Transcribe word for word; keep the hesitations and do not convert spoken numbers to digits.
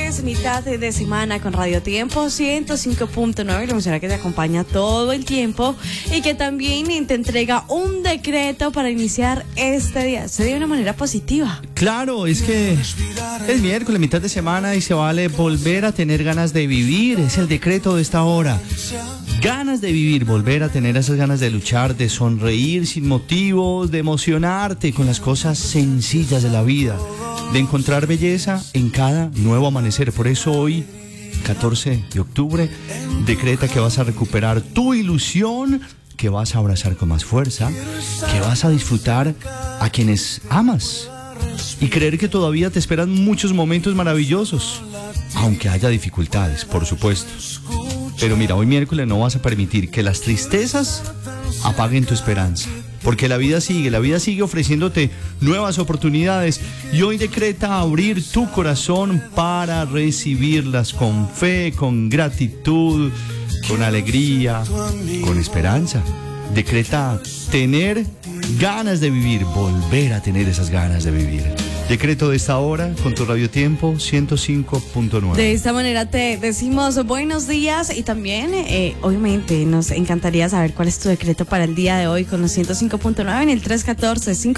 Miércoles, mitad de semana con Radio Tiempo ciento cinco punto nueve, la emisora que te acompaña todo el tiempo y que también te entrega un decreto para iniciar este día, este día de una manera positiva. Claro, es que es miércoles, mitad de semana y se vale volver a tener ganas de vivir, es el decreto de esta hora. Ganas de vivir, volver a tener esas ganas de luchar, de sonreír sin motivos, de emocionarte con las cosas sencillas de la vida, de encontrar belleza en cada nuevo amanecer. Por eso hoy, catorce de octubre, decreta que vas a recuperar tu ilusión, que vas a abrazar con más fuerza, que vas a disfrutar a quienes amas y creer que todavía te esperan muchos momentos maravillosos, aunque haya dificultades, por supuesto. Pero mira, hoy miércoles no vas a permitir que las tristezas apaguen tu esperanza, porque la vida sigue, la vida sigue ofreciéndote nuevas oportunidades y hoy decreta abrir tu corazón para recibirlas con fe, con gratitud, con alegría, con esperanza. Decreta tener ganas de vivir, volver a tener esas ganas de vivir. Decreto de esta hora con tu Radio Tiempo ciento cinco punto nueve. De esta manera te decimos buenos días y también, eh, obviamente, nos encantaría saber cuál es tu decreto para el día de hoy con los ciento cinco punto nueve en el tres uno cuatro, cinco